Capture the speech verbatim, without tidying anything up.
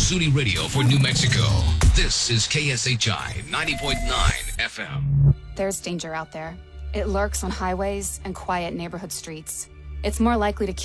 Zuni Radio for New Mexico. This is K S H I ninety point nine F M. There's danger out there. It lurks on highways and quiet neighborhood streets. It's more likely to